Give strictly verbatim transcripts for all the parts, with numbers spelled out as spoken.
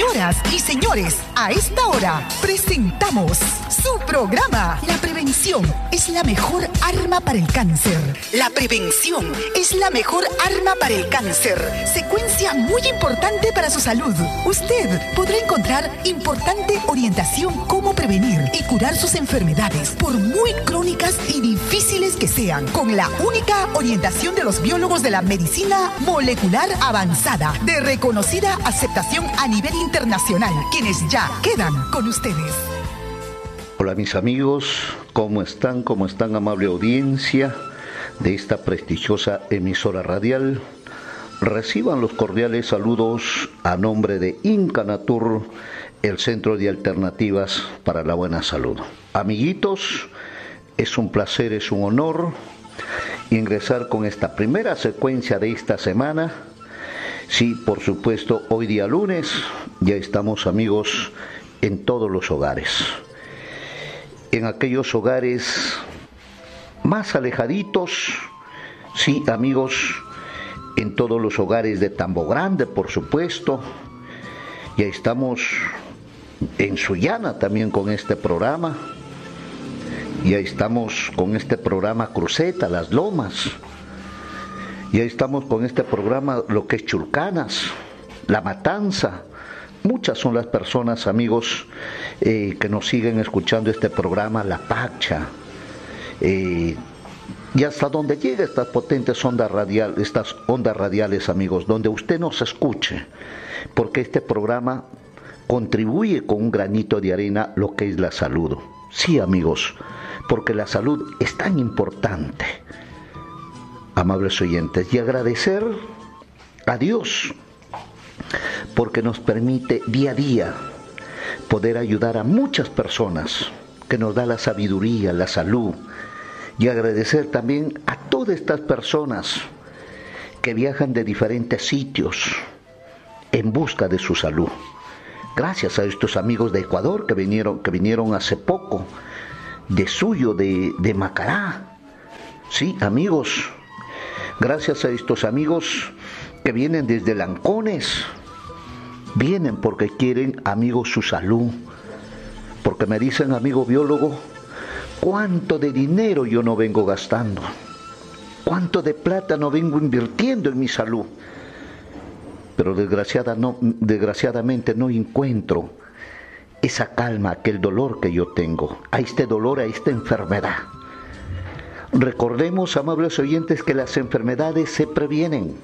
Señoras y señores, a esta hora presentamos su programa. La prevención es la mejor arma para el cáncer. La prevención es la mejor arma para el cáncer. Secuencia muy importante para su salud. Usted podrá encontrar importante orientación cómo prevenir y curar sus enfermedades, por muy crónicas y difíciles que sean, con la única orientación de los biólogos de la medicina molecular avanzada, de reconocida aceptación a nivel internacional, quienes ya quedan con ustedes. Hola mis amigos, ¿cómo están? ¿Cómo están, amable audiencia de esta prestigiosa emisora radial? Reciban los cordiales saludos a nombre de Incanatur, el Centro de Alternativas para la Buena Salud. Amiguitos, es un placer, es un honor ingresar con esta primera secuencia de esta semana. Sí, por supuesto, hoy día lunes ya estamos, amigos, en todos los hogares. En aquellos hogares más alejaditos, sí, amigos, en todos los hogares de Tambo Grande, por supuesto. Ya estamos en Sullana también con este programa. Ya estamos con este programa Cruceta, Las Lomas. Ya estamos con este programa lo que es Chulcanas, La Matanza. Muchas son las personas, amigos, eh, que nos siguen escuchando este programa, La Pacha. Eh, y hasta donde llega estas potentes ondas radiales, estas ondas radiales, amigos, donde usted nos escuche, porque este programa contribuye con un granito de arena lo que es la salud. Sí, amigos, porque la salud es tan importante. Amables oyentes, y agradecer a Dios porque nos permite día a día poder ayudar a muchas personas, que nos da la sabiduría, la salud, y agradecer también a todas estas personas que viajan de diferentes sitios en busca de su salud. Gracias a estos amigos de Ecuador que vinieron, que vinieron hace poco, de Suyo, de, de Macará. Sí, amigos, gracias a estos amigos que vienen desde Lancones, vienen porque quieren, amigos, su salud, porque me dicen, amigo biólogo, cuánto de dinero yo no vengo gastando, cuánto de plata no vengo invirtiendo en mi salud, pero desgraciada no, desgraciadamente no encuentro esa calma, aquel dolor que yo tengo, a este dolor, a esta enfermedad. Recordemos, amables oyentes, que las enfermedades se previenen.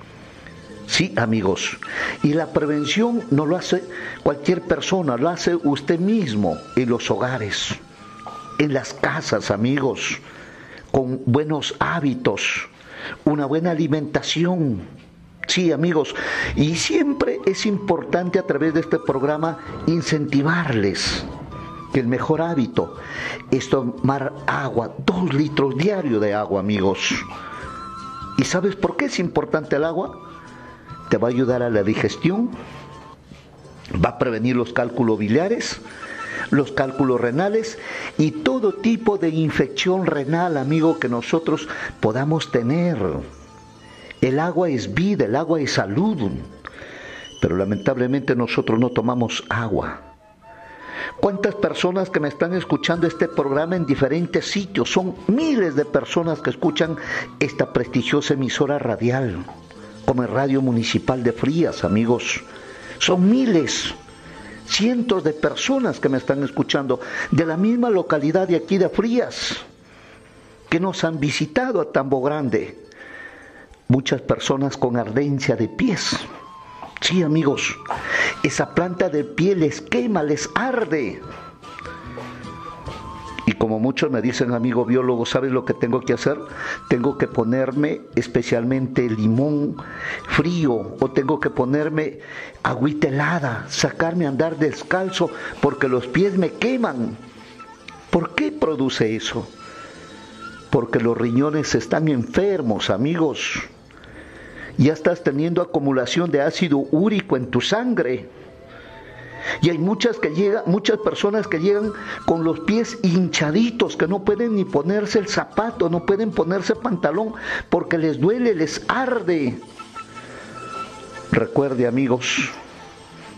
Sí, amigos, y la prevención no lo hace cualquier persona, lo hace usted mismo en los hogares, en las casas, amigos, con buenos hábitos, una buena alimentación. Sí, amigos, y siempre es importante a través de este programa incentivarles que el mejor hábito es tomar agua, dos litros diarios de agua, amigos. ¿Y sabes por qué es importante el agua? Te va a ayudar a la digestión, va a prevenir los cálculos biliares, los cálculos renales y todo tipo de infección renal, amigo, que nosotros podamos tener. El agua es vida, el agua es salud, pero lamentablemente nosotros no tomamos agua. ¿Cuántas personas que me están escuchando este programa en diferentes sitios? Son miles de personas que escuchan esta prestigiosa emisora radial, como el Radio Municipal de Frías, amigos. Son miles, cientos de personas que me están escuchando de la misma localidad de aquí de Frías, que nos han visitado a Tambo Grande. Muchas personas con ardencia de pies. Sí, amigos, esa planta de piel les quema, les arde. Y como muchos me dicen, amigo biólogo, ¿sabes lo que tengo que hacer? Tengo que ponerme especialmente limón frío, o tengo que ponerme agüita helada, sacarme a andar descalzo porque los pies me queman. ¿Por qué produce eso? Porque los riñones están enfermos, amigos. Ya estás teniendo acumulación de ácido úrico en tu sangre. Y hay muchas que llegan, muchas personas que llegan con los pies hinchaditos, que no pueden ni ponerse el zapato, no pueden ponerse pantalón, porque les duele, les arde. Recuerde, amigos,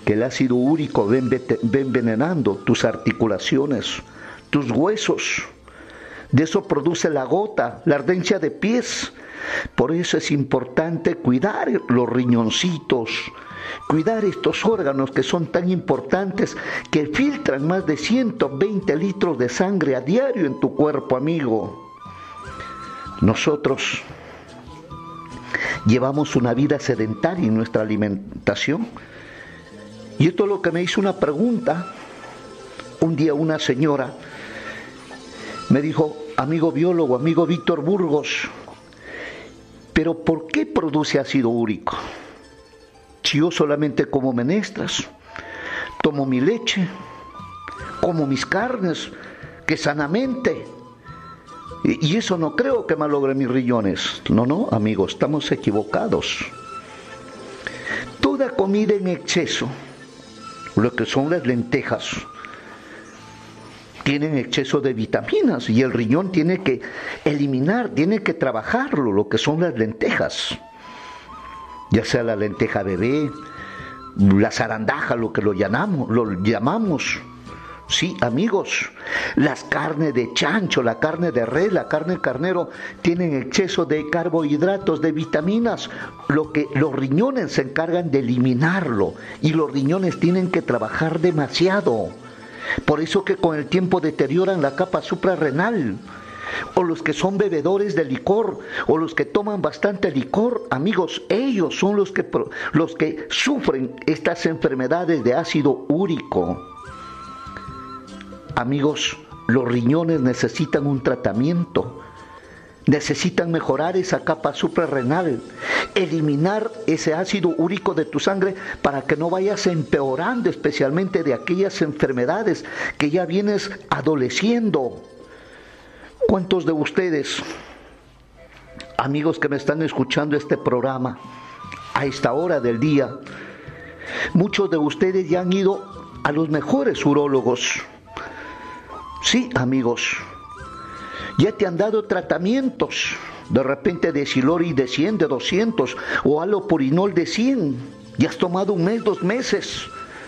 que el ácido úrico va envenenando tus articulaciones, tus huesos. De eso produce la gota, la ardencia de pies. Por eso es importante cuidar los riñoncitos, cuidar estos órganos que son tan importantes, que filtran más de ciento veinte litros de sangre a diario en tu cuerpo, amigo. Nosotros llevamos una vida sedentaria en nuestra alimentación. Y esto es lo que me hizo una pregunta. Un día una señora me dijo: amigo biólogo, amigo Víctor Burgos, pero ¿por qué produce ácido úrico? Si yo solamente como menestras, tomo mi leche, como mis carnes, que sanamente, y, y eso no creo que malogre mis riñones. No, no, amigos, estamos equivocados. Toda comida en exceso, lo que son las lentejas, tienen exceso de vitaminas y el riñón tiene que eliminar, tiene que trabajarlo, lo que son las lentejas, ya sea la lenteja bebé, la zarandaja, lo que lo llamamos, lo llamamos. Sí, amigos, las carnes de chancho, la carne de res, la carne de carnero tienen exceso de carbohidratos, de vitaminas, lo que los riñones se encargan de eliminarlo y los riñones tienen que trabajar demasiado. Por eso que con el tiempo deterioran la capa suprarrenal. O los que son bebedores de licor, o los que toman bastante licor, amigos, ellos son los que, los que sufren estas enfermedades de ácido úrico. Amigos, los riñones necesitan un tratamiento, necesitan mejorar esa capa suprarrenal, eliminar ese ácido úrico de tu sangre para que no vayas empeorando, especialmente de aquellas enfermedades que ya vienes adoleciendo. ¿Cuántos de ustedes, amigos que me están escuchando este programa a esta hora del día, muchos de ustedes ya han ido a los mejores urólogos? Sí, amigos, ya te han dado tratamientos, de repente de Silori de cien, de doscientos, o Alopurinol de cien, ya has tomado un mes, dos meses.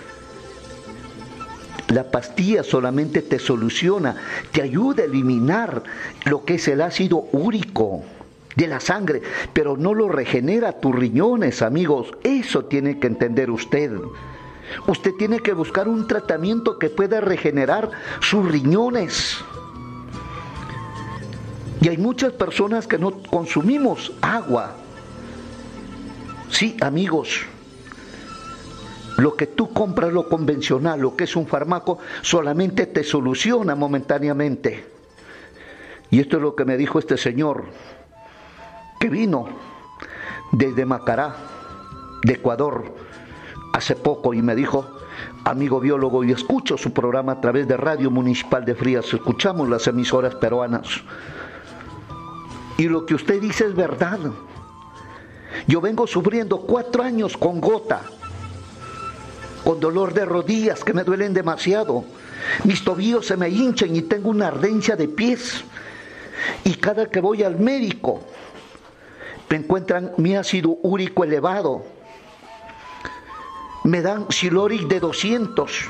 La pastilla solamente te soluciona, te ayuda a eliminar lo que es el ácido úrico de la sangre, pero no lo regenera tus riñones, amigos. Eso tiene que entender usted. Usted tiene que buscar un tratamiento que pueda regenerar sus riñones. Y hay muchas personas que no consumimos agua. Sí, amigos, lo que tú compras, lo convencional, lo que es un fármaco, solamente te soluciona momentáneamente. Y esto es lo que me dijo este señor, que vino desde Macará, de Ecuador, hace poco, y me dijo: amigo biólogo, y escucho su programa a través de Radio Municipal de Frías, escuchamos las emisoras peruanas, y lo que usted dice es verdad. Yo vengo sufriendo cuatro años con gota, con dolor de rodillas que me duelen demasiado, mis tobillos se me hinchan y tengo una ardencia de pies, y cada que voy al médico me encuentran mi ácido úrico elevado, me dan Siloric de doscientos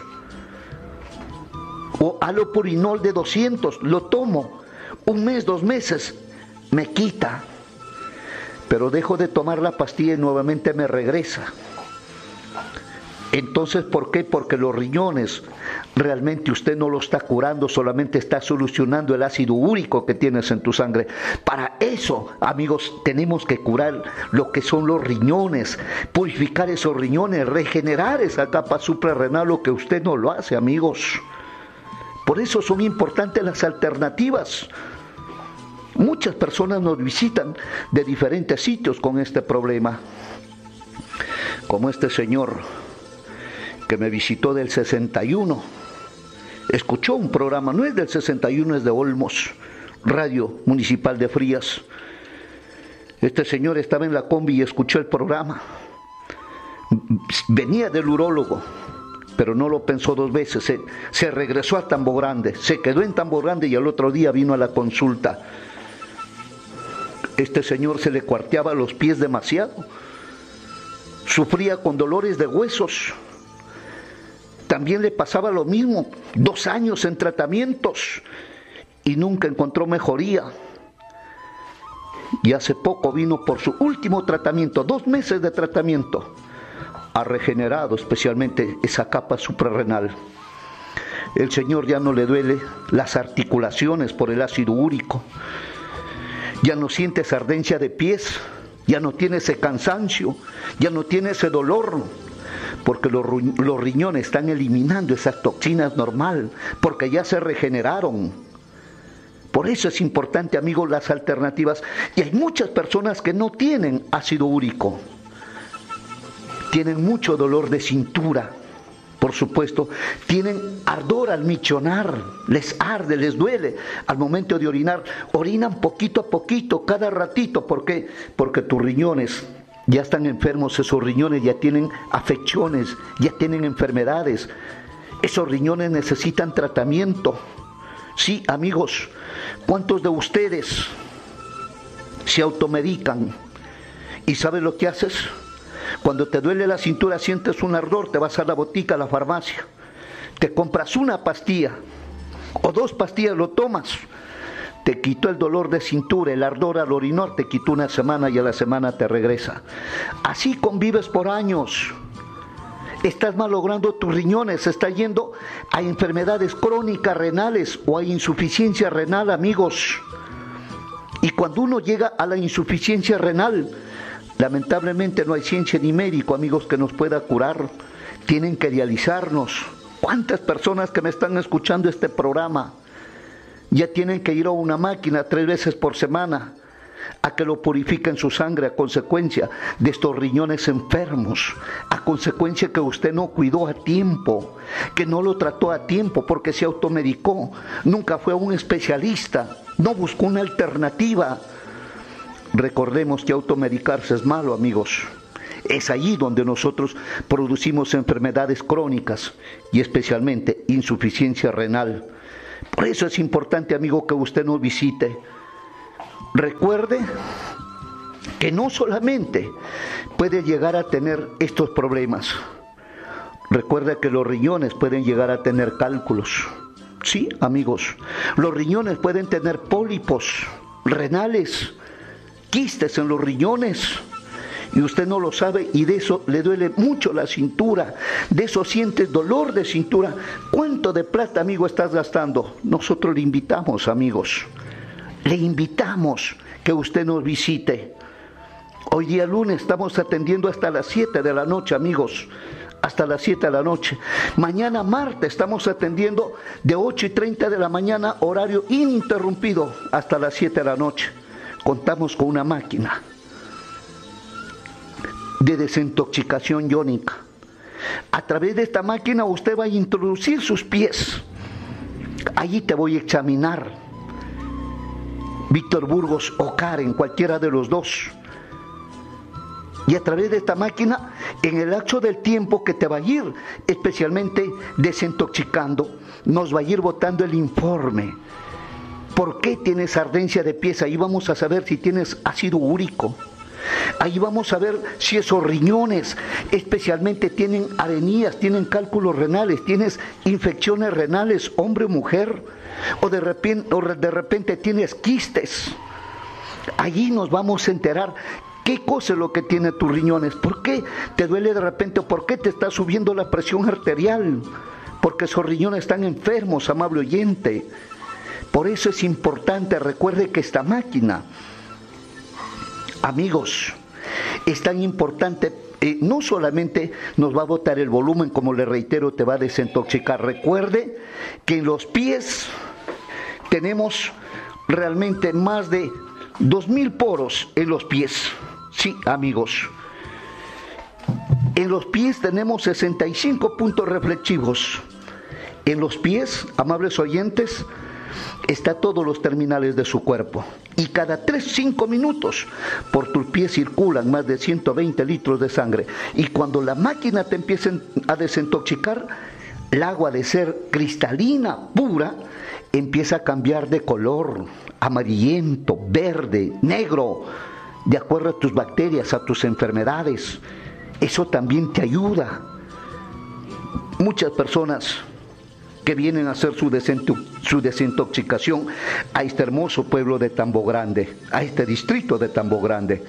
o Alopurinol de doscientos, lo tomo un mes, dos meses, me quita, pero dejo de tomar la pastilla y nuevamente me regresa. Entonces, ¿por qué? Porque los riñones realmente usted no lo está curando, solamente está solucionando el ácido úrico que tienes en tu sangre. Para eso, amigos, tenemos que curar lo que son los riñones, purificar esos riñones, regenerar esa capa suprarrenal, lo que usted no lo hace, amigos. Por eso son importantes las alternativas. Muchas personas nos visitan de diferentes sitios con este problema, como este señor que me visitó del sesenta y uno, escuchó un programa, no es del sesenta y uno, es de Olmos, Radio Municipal de Frías. Este señor estaba en la combi y escuchó el programa, venía del urólogo, pero no lo pensó dos veces, se, se regresó a Tambo Grande, se quedó en Tambo Grande y al otro día vino a la consulta. Este señor se le cuarteaba los pies demasiado, sufría con dolores de huesos, también le pasaba lo mismo, dos años en tratamientos y nunca encontró mejoría. Y hace poco vino por su último tratamiento, dos meses de tratamiento. Ha regenerado especialmente esa capa suprarrenal. El señor ya no le duele las articulaciones por el ácido úrico. Ya no siente esa ardencia de pies, ya no tiene ese cansancio, ya no tiene ese dolor, porque los, los riñones están eliminando esas toxinas normal, porque ya se regeneraron. Por eso es importante, amigos, las alternativas. Y hay muchas personas que no tienen ácido úrico. Tienen mucho dolor de cintura, por supuesto. Tienen ardor al michonar, les arde, les duele al momento de orinar. Orinan poquito a poquito, cada ratito. ¿Por qué? Porque tus riñones ya están enfermos, esos riñones ya tienen afecciones, ya tienen enfermedades. Esos riñones necesitan tratamiento. Sí, amigos, ¿cuántos de ustedes se automedican? ¿Y sabes lo que haces? Cuando te duele la cintura, sientes un ardor, te vas a la botica, a la farmacia, te compras una pastilla o dos pastillas, lo tomas, te quitó el dolor de cintura, el ardor al orinar, te quitó una semana y a la semana te regresa. Así convives por años. Estás malogrando tus riñones, estás yendo a enfermedades crónicas renales o a insuficiencia renal, amigos. Y cuando uno llega a la insuficiencia renal, lamentablemente no hay ciencia ni médico, amigos, que nos pueda curar. Tienen que dializarnos. ¿Cuántas personas que me están escuchando este programa ya tienen que ir a una máquina tres veces por semana a que lo purifiquen su sangre a consecuencia de estos riñones enfermos, a consecuencia que usted no cuidó a tiempo, que no lo trató a tiempo porque se automedicó, nunca fue a un especialista, no buscó una alternativa? Recordemos que automedicarse es malo, amigos. Es allí donde nosotros producimos enfermedades crónicas y especialmente insuficiencia renal. Por eso es importante, amigo, que usted nos visite. Recuerde que no solamente puede llegar a tener estos problemas. Recuerde que los riñones pueden llegar a tener cálculos. Sí, amigos, los riñones pueden tener pólipos renales, quistes en los riñones, y usted no lo sabe, y de eso le duele mucho la cintura, de eso siente dolor de cintura. ¿Cuánto de plata, amigo, estás gastando? Nosotros le invitamos, amigos, le invitamos que usted nos visite. Hoy día lunes estamos atendiendo hasta las siete de la noche, amigos, hasta las siete de la noche. Mañana martes estamos atendiendo de ocho y treinta de la mañana, horario ininterrumpido, hasta las siete de la noche. Contamos con una máquina de desintoxicación iónica. A través de esta máquina usted va a introducir sus pies. Allí te voy a examinar, Víctor Burgos o Karen, cualquiera de los dos. Y a través de esta máquina, en el lapso del tiempo que te va a ir especialmente desintoxicando, nos va a ir botando el informe. ¿Por qué tienes ardencia de pies? Ahí vamos a saber si tienes ácido úrico. Ahí vamos a ver si esos riñones especialmente tienen arenías, tienen cálculos renales, tienes infecciones renales, hombre o mujer, o de repente, o de repente tienes quistes. Allí nos vamos a enterar qué cosa es lo que tiene tus riñones, por qué te duele de repente, o por qué te está subiendo la presión arterial, porque esos riñones están enfermos, amable oyente. Por eso es importante, recuerde que esta máquina, amigos, es tan importante, eh, no solamente nos va a botar el volumen, como le reitero, te va a desintoxicar. Recuerde que en los pies tenemos realmente más de dos mil poros en los pies. Sí, amigos. En los pies tenemos sesenta y cinco puntos reflexivos. En los pies, amables oyentes, está todos los terminales de su cuerpo, y cada tres a cinco minutos por tus pies circulan más de ciento veinte litros de sangre, y cuando la máquina te empieza a desintoxicar, el agua, de ser cristalina, pura, empieza a cambiar de color, amarillento, verde, negro, de acuerdo a tus bacterias, a tus enfermedades. Eso también te ayuda. muchas personas que vienen a hacer su, su desintoxicación a este hermoso pueblo de Tambo Grande, a este distrito de Tambo Grande.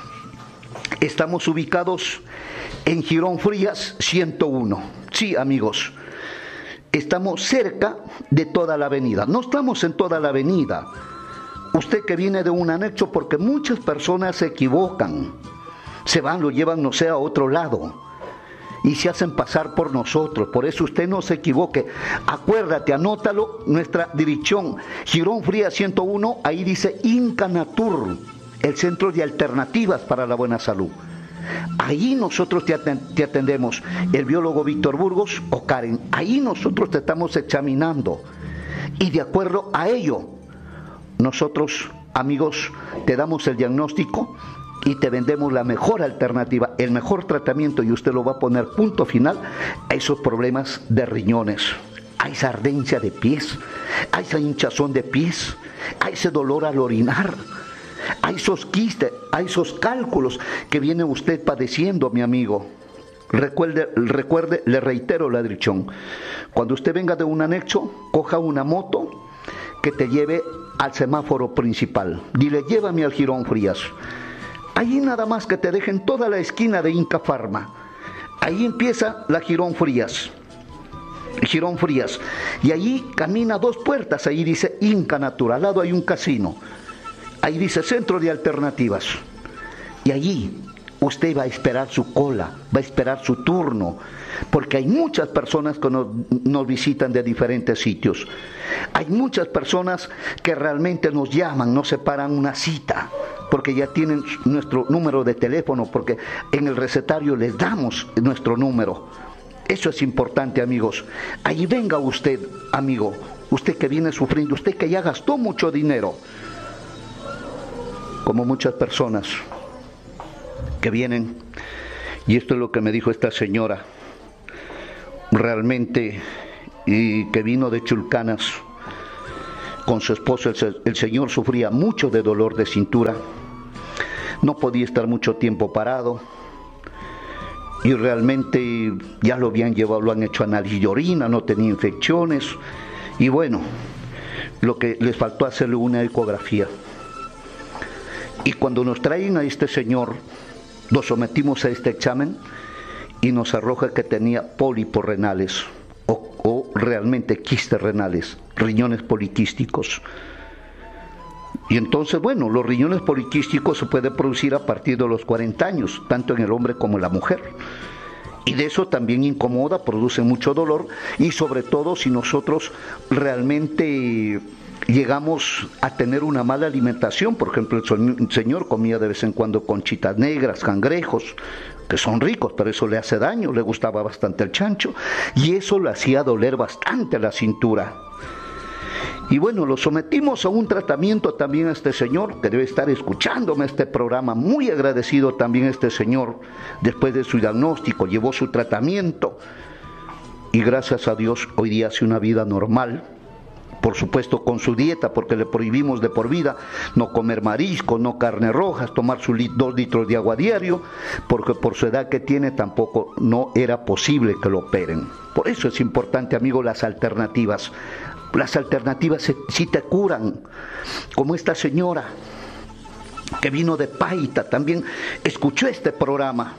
Estamos ubicados en Girón Frías ciento uno. Sí, amigos, estamos cerca de toda la avenida. No estamos en toda la avenida. Usted que viene de un anexo, porque muchas personas se equivocan, se van, lo llevan, no sé, a otro lado, y se hacen pasar por nosotros. Por eso usted no se equivoque. Acuérdate, anótalo, nuestra dirección, Girón Frías ciento uno, ahí dice Incanatur, el Centro de Alternativas para la Buena Salud. Ahí nosotros te atendemos, el biólogo Víctor Burgos o Karen. Ahí nosotros te estamos examinando. Y de acuerdo a ello, nosotros, amigos, te damos el diagnóstico y te vendemos la mejor alternativa, el mejor tratamiento, y usted lo va a poner punto final a esos problemas de riñones, a esa ardencia de pies, a esa hinchazón de pies, a ese dolor al orinar, a esos quistes, a esos cálculos que viene usted padeciendo, mi amigo. Recuerde, recuerde, le reitero la dirección. Cuando usted venga de un anexo, coja una moto que te lleve al semáforo principal. Dile, llévame al Girón Frías. Ahí nada más que te dejen toda la esquina de Inca Pharma. Ahí empieza la Girón Frías. Girón Frías. Y allí camina dos puertas. Ahí dice Incanatur. Al lado hay un casino. Ahí dice Centro de Alternativas. Y allí usted va a esperar su cola, va a esperar su turno, porque hay muchas personas que nos, nos visitan de diferentes sitios. Hay muchas personas que realmente nos llaman, nos separan una cita, porque ya tienen nuestro número de teléfono, porque en el recetario les damos nuestro número. Eso es importante, amigos. Ahí venga usted, amigo, usted que viene sufriendo, usted que ya gastó mucho dinero, como muchas personas que vienen, y esto es lo que me dijo esta señora, realmente, y que vino de Chulcanas con su esposo. El, el señor sufría mucho de dolor de cintura, no podía estar mucho tiempo parado, y realmente ya lo habían llevado, lo han hecho análisis de orina, no tenía infecciones, y bueno, lo que les faltó hacerle una ecografía. Y cuando nos traen a este señor, lo sometimos a este examen y nos arroja que tenía pólipos renales o, o realmente quistes renales, riñones poliquísticos. Y entonces, bueno, los riñones poliquísticos se pueden producir a partir de los cuarenta años, tanto en el hombre como en la mujer. Y de eso también incomoda, produce mucho dolor, y sobre todo si nosotros realmente llegamos a tener una mala alimentación. Por ejemplo, el señor comía de vez en cuando conchitas negras, cangrejos, que son ricos, pero eso le hace daño, le gustaba bastante el chancho, y eso le hacía doler bastante la cintura. Y bueno, lo sometimos a un tratamiento también a este señor, que debe estar escuchándome este programa, muy agradecido también este señor. Después de su diagnóstico, llevó su tratamiento, y gracias a Dios hoy día hace una vida normal. Por supuesto con su dieta, porque le prohibimos de por vida no comer marisco, no carne rojas, tomar sus dos litros de agua diario, porque por su edad que tiene tampoco no era posible que lo operen. Por eso es importante, amigo, las alternativas. Las alternativas sí te curan, como esta señora que vino de Paita, también escuchó este programa.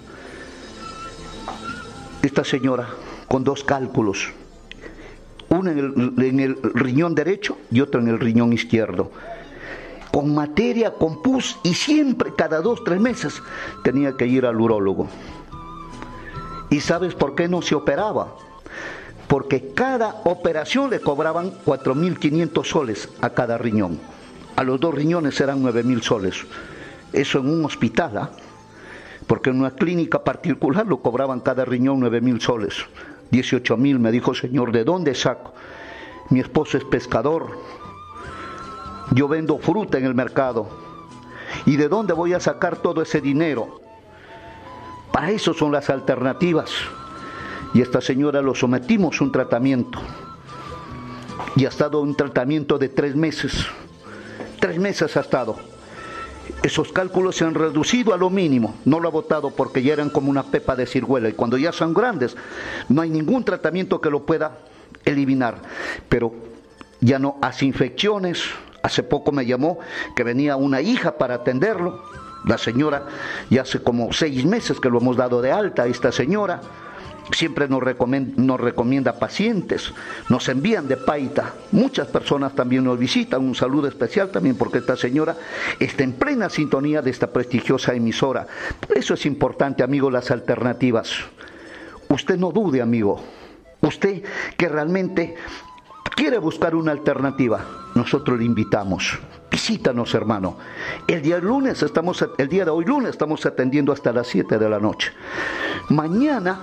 Esta señora con dos cálculos, uno en el, en el riñón derecho y otro en el riñón izquierdo, con materia, con pus, y siempre, cada dos, tres meses, tenía que ir al urólogo. ¿Y sabes por qué no se operaba? Porque cada operación le cobraban cuatro mil quinientos soles a cada riñón. A los dos riñones eran nueve mil soles. Eso en un hospital, ¿ah? ¿eh? Porque en una clínica particular lo cobraban cada riñón nueve mil soles. dieciocho mil, me dijo, señor, ¿de dónde saco? Mi esposo es pescador, yo vendo fruta en el mercado, ¿y de dónde voy a sacar todo ese dinero? Para eso son las alternativas. Y a esta señora lo sometimos a un tratamiento, y ha estado un tratamiento de tres meses, tres meses ha estado, Esos cálculos se han reducido a lo mínimo. No lo ha botado porque ya eran como una pepa de ciruela. Y cuando ya son grandes, no hay ningún tratamiento que lo pueda eliminar. Pero ya no hace infecciones. Hace poco me llamó que venía una hija para atenderlo. La señora, ya hace como seis meses que lo hemos dado de alta a esta señora. Siempre nos recomienda, nos recomienda pacientes, nos envían de Paita, muchas personas también nos visitan, un saludo especial también porque esta señora está en plena sintonía de esta prestigiosa emisora. Por eso es importante, amigo, las alternativas. Usted no dude, amigo, usted que realmente quiere buscar una alternativa, nosotros le invitamos. Visítanos, hermano. El día lunes estamos, el día de hoy lunes estamos atendiendo hasta las siete de la noche. Mañana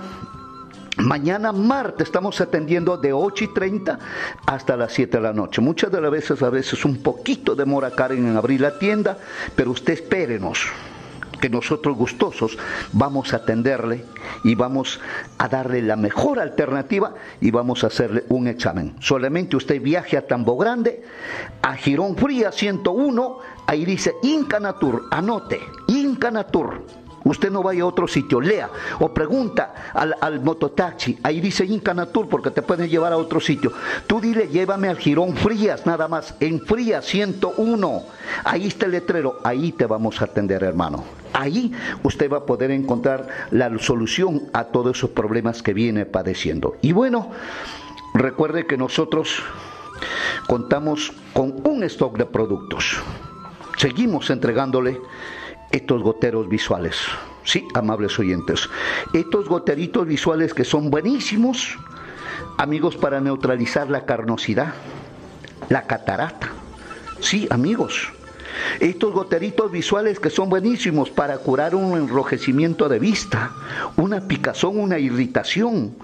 Mañana martes estamos atendiendo de ocho y treinta hasta las siete de la noche. Muchas de las veces, a veces un poquito demora Karen en abrir la tienda, pero usted espérenos, que nosotros gustosos vamos a atenderle y vamos a darle la mejor alternativa y vamos a hacerle un examen. Solamente usted viaje a Tambo Grande, a Girón Fría ciento uno, ahí dice Incanatur, anote, Incanatur. Usted no vaya a otro sitio, lea o pregunta al, al mototaxi, ahí dice Incanatur porque te pueden llevar a otro sitio. Tú dile, llévame al Girón Frías, nada más, en Frías ciento uno. Ahí está el letrero, ahí te vamos a atender, hermano. Ahí usted va a poder encontrar la solución a todos esos problemas que viene padeciendo. Y bueno, recuerde que nosotros contamos con un stock de productos. Seguimos entregándole estos goteros visuales, sí, amables oyentes, estos goteritos visuales que son buenísimos, amigos, para neutralizar la carnosidad, la catarata, sí, amigos, estos goteritos visuales que son buenísimos para curar un enrojecimiento de vista, una picazón, una irritación.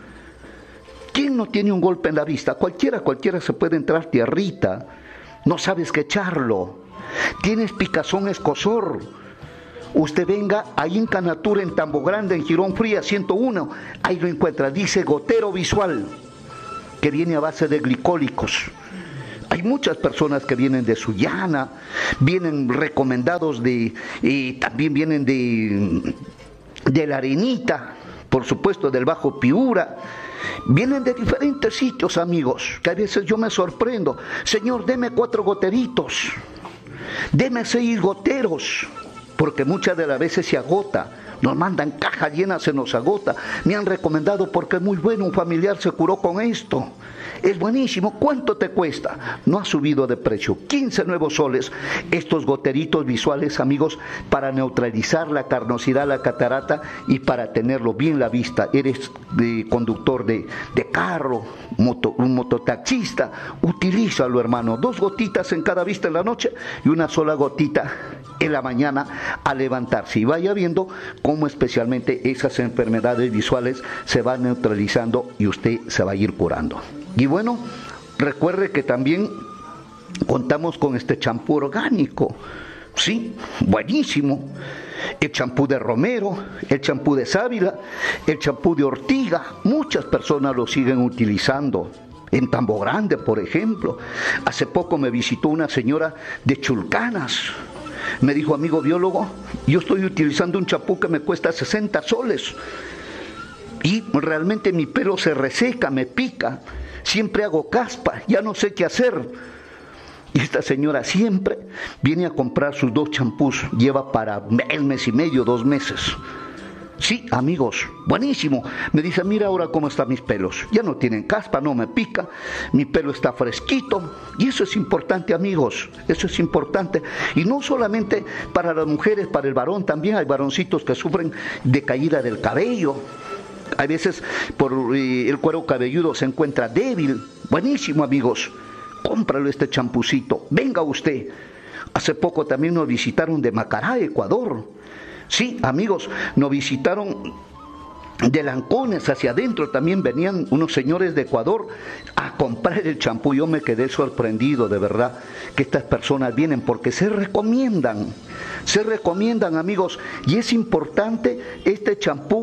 ¿Quién no tiene un golpe en la vista? Cualquiera, cualquiera se puede entrar tierrita, no sabes qué echarlo, tienes picazón, escozor. Usted venga a Incanatur en Tambo Grande, en Girón Fría ciento uno, ahí lo encuentra, dice gotero visual, que viene a base de glicólicos. Hay muchas personas que vienen de Sullana, vienen recomendados de, eh, también vienen de, de La Arenita, por supuesto del Bajo Piura, vienen de diferentes sitios, amigos, que a veces yo me sorprendo. Señor, deme cuatro goteritos, deme seis goteros, porque muchas de las veces se agota, nos mandan cajas llenas, se nos agota. Me han recomendado porque es muy bueno, un familiar se curó con esto, es buenísimo. ¿Cuánto te cuesta? No ha subido de precio, quince nuevos soles, estos goteritos visuales, amigos, para neutralizar la carnosidad, la catarata y para tenerlo bien la vista. Eres de conductor de, de carro, moto, un mototaxista, utilízalo, hermano, dos gotitas en cada vista en la noche y una sola gotita en la mañana a levantarse, y vaya viendo cómo especialmente esas enfermedades visuales se van neutralizando y usted se va a ir curando. Y bueno, recuerde que también contamos con este champú orgánico, sí, buenísimo, el champú de romero, el champú de sábila, el champú de ortiga, muchas personas lo siguen utilizando. En Tambo Grande, por ejemplo, hace poco me visitó una señora de Chulcanas. Me dijo, amigo biólogo, yo estoy utilizando un champú que me cuesta sesenta soles y realmente mi pelo se reseca, me pica, siempre hago caspa, ya no sé qué hacer. Y esta señora siempre viene a comprar sus dos champús, lleva para el mes y medio, dos meses. Sí, amigos, buenísimo. Me dice, mira ahora cómo están mis pelos. Ya no tienen caspa, no me pica, mi pelo está fresquito. Y eso es importante, amigos, eso es importante. Y no solamente para las mujeres, para el varón también. Hay varoncitos que sufren de caída del cabello. A veces por eh, el cuero cabelludo se encuentra débil. Buenísimo, amigos. Cómpralo este champucito. Venga usted. Hace poco también nos visitaron de Macará, Ecuador. Sí, amigos, nos visitaron de Lancones hacia adentro, también venían unos señores de Ecuador a comprar el champú. Yo me quedé sorprendido, de verdad, que estas personas vienen porque se recomiendan, se recomiendan, amigos, y es importante este champú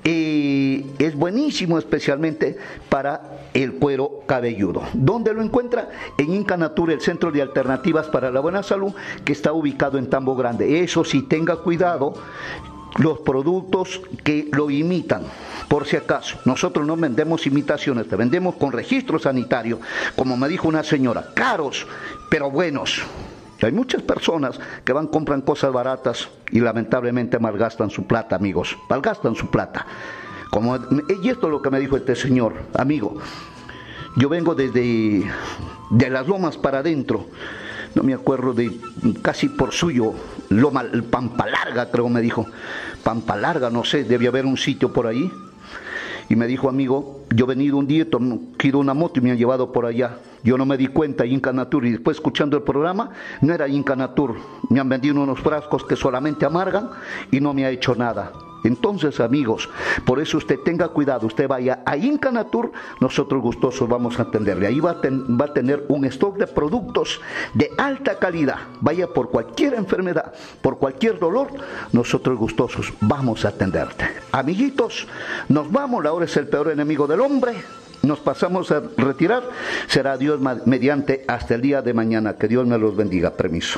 eh, es buenísimo especialmente para el cuero cabelludo. ¿Dónde lo encuentra? En Inca Natura, el centro de alternativas para la buena salud, que está ubicado en Tambo Grande. Eso sí, tenga cuidado los productos que lo imitan. Por si acaso, nosotros no vendemos imitaciones, te vendemos con registro sanitario, como me dijo una señora, caros, pero buenos. Hay muchas personas que van, compran cosas baratas y lamentablemente malgastan su plata, amigos, malgastan su plata. Como, y esto es lo que me dijo este señor, amigo, yo vengo desde de las lomas para adentro, no me acuerdo de, casi por suyo, Loma, Pampa Larga creo me dijo, Pampa Larga, no sé, debe haber un sitio por ahí. Y me dijo, amigo, yo he venido un día, he ido una moto y me han llevado por allá. Yo no me di cuenta, Inca Natur, y después escuchando el programa, no era Inca Natur. Me han vendido unos frascos que solamente amargan y no me ha hecho nada. Entonces, amigos, por eso usted tenga cuidado, usted vaya a Inca Natur, nosotros gustosos vamos a atenderle. Ahí va a, ten, va a tener un stock de productos de alta calidad. Vaya por cualquier enfermedad, por cualquier dolor, nosotros gustosos vamos a atenderte. Amiguitos, nos vamos, la hora es el peor enemigo del hombre. Nos pasamos a retirar, será Dios mediante hasta el día de mañana. Que Dios me los bendiga. Permiso.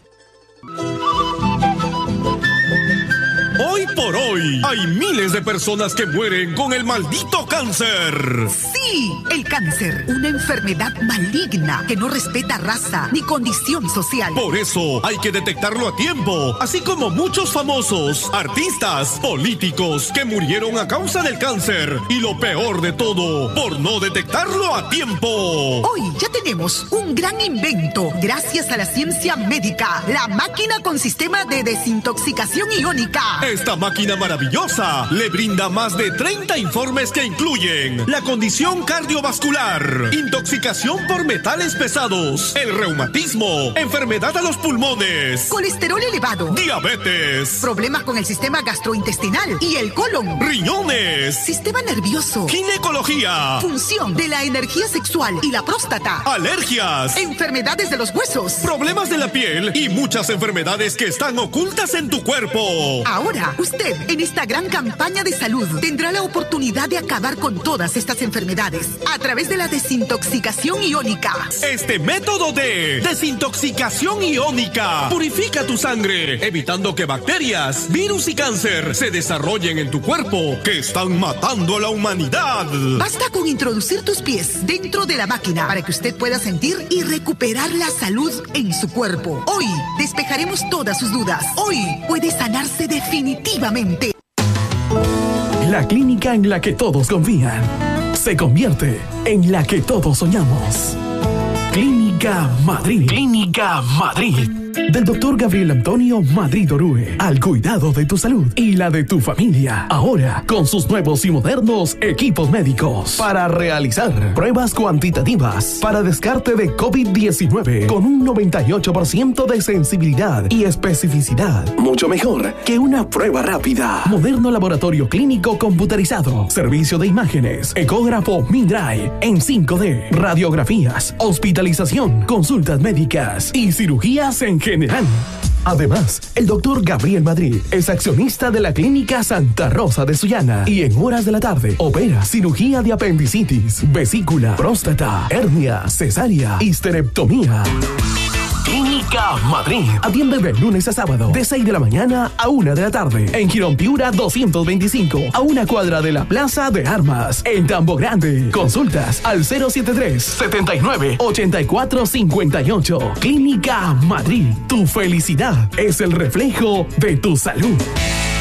Hoy por hoy, hay miles de personas que mueren con el maldito cáncer. Sí, el cáncer, una enfermedad maligna que no respeta raza ni condición social. Por eso hay que detectarlo a tiempo, así como muchos famosos, artistas, políticos que murieron a causa del cáncer. Y lo peor de todo, por no detectarlo a tiempo. Hoy ya tenemos un gran invento, gracias a la ciencia médica, la máquina con sistema de desintoxicación iónica. Esta máquina maravillosa le brinda más de treinta informes que incluyen la condición cardiovascular, intoxicación por metales pesados, el reumatismo, enfermedad a los pulmones, colesterol elevado, diabetes, problemas con el sistema gastrointestinal y el colon, riñones, sistema nervioso, ginecología, función de la energía sexual y la próstata, alergias, enfermedades de los huesos, problemas de la piel y muchas enfermedades que están ocultas en tu cuerpo. Ahora, usted, en esta gran campaña de salud, tendrá la oportunidad de acabar con todas estas enfermedades a través de la desintoxicación iónica. Este método de desintoxicación iónica purifica tu sangre, evitando que bacterias, virus y cáncer se desarrollen en tu cuerpo, que están matando a la humanidad. Basta con introducir tus pies dentro de la máquina para que usted pueda sentir y recuperar la salud en su cuerpo. Hoy despejaremos todas sus dudas. Hoy puede sanarse definitivamente. La clínica en la que todos confían se convierte en la que todos soñamos. Clínica Madrid. Clínica Madrid. Del doctor Gabriel Antonio Madrid Orue, al cuidado de tu salud y la de tu familia. Ahora, con sus nuevos y modernos equipos médicos para realizar pruebas cuantitativas para descarte de COVID diecinueve con un noventa y ocho por ciento de sensibilidad y especificidad. Mucho mejor que una prueba rápida. Moderno laboratorio clínico computarizado. Servicio de imágenes. Ecógrafo Mindray en cinco D. Radiografías. Hospitalización. Consultas médicas y cirugías en general. Además, el doctor Gabriel Madrid es accionista de la Clínica Santa Rosa de Sullana y en horas de la tarde opera cirugía de apendicitis, vesícula, próstata, hernia, cesárea, histerectomía. Clínica Madrid. Atiende de lunes a sábado, de seis de la mañana a una de la tarde. En Girón Piura doscientos veinticinco, a una cuadra de la Plaza de Armas. En Tambo Grande. Consultas al cero setenta y tres, setenta y nueve, ochenta y cuatro cincuenta y ocho. Clínica Madrid. Tu felicidad es el reflejo de tu salud.